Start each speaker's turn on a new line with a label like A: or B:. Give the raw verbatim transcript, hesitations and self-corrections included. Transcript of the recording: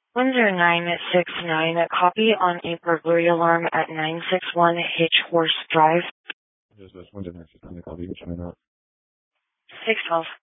A: one zero nine six nine, copy on a burglary alarm at nine six one Hitch Horse Drive.
B: Just this one, didn't actually copy, which I know.
A: six twelve.